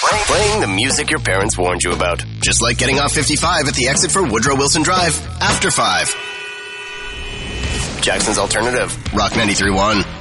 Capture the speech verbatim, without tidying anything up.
Playing the music your parents warned you about. Just like getting off fifty-five at the exit for Woodrow Wilson Drive. After five. Jackson's Alternative. Rock ninety-three point one.